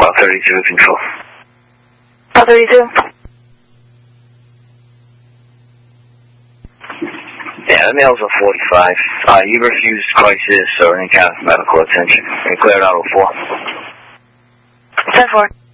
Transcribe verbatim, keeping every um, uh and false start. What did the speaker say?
Call thirty-two control. Call thirty-two. Yeah, the male's a forty-five. Uh, you refused crisis or any kind of medical attention. You cleared out oh four. ten four.